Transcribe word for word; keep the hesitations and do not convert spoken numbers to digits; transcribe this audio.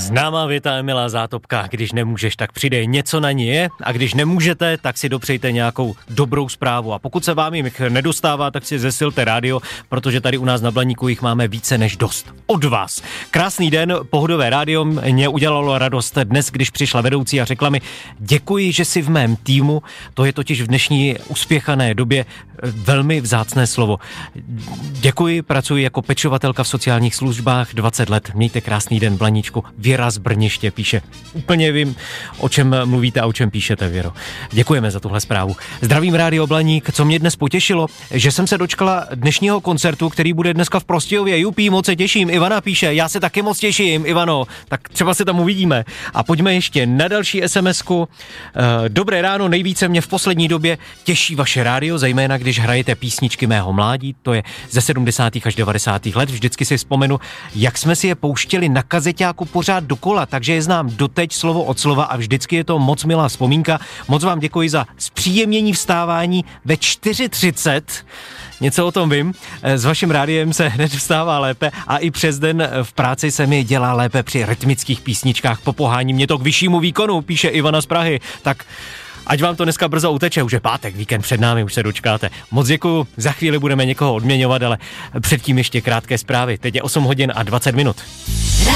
Známá věta Emila Zátopka, když nemůžeš, tak přidej, něco na ní je, a když nemůžete, tak si dopřejte nějakou dobrou zprávu. A pokud se vám jich nedostává, tak si zesilte rádio, protože tady u nás na Blaníku jich máme více než dost. Od vás. Krásný den, Pohodové rádio mě udělalo radost dnes, když přišla vedoucí a řekla mi, děkuji, že jsi v mém týmu, to je totiž v dnešní uspěchané době velmi vzácné slovo. Děkuji, pracuji jako pečovatelka v sociálních službách dvacet let, mějte krásný den, Blaníčku. Věra z Brniště píše. Úplně vím, o čem mluvíte a o čem píšete, Věro. Děkujeme za tuhle zprávu. Zdravím Rádio Blaník, co mě dnes potěšilo, že jsem se dočkala dnešního koncertu, který bude dneska v Prostějově. Jupí, moc se těším. Ivana píše, já se taky moc těším, Ivano, tak třeba se tam uvidíme. A pojďme ještě na další SMSku. Dobré ráno, nejvíce mě v poslední době těší vaše rádio, zejména když hrajete písničky mého mládí, to je ze sedmdesátých až devadesátých let. Vždycky si vzpomenu, jak jsme si je pouštěli na kazeťáku pořád dokola, takže je znám doteď slovo od slova a vždycky je to moc milá vzpomínka. Moc vám děkuji za zpříjemnění vstávání ve čtyři třicet. Něco o tom vím. S vaším rádiem se hned vstává lépe a i přes den v práci se mi dělá lépe při rytmických písničkách. Popohání mě to k vyššímu výkonu, píše Ivana z Prahy. Tak ať vám to dneska brzo uteče, už je pátek, víkend před námi, už se dočkáte. Moc děkuju, za chvíli budeme někoho odměňovat, ale předtím ještě krátké zprávy. Teď je osm hodin a dvacet minut.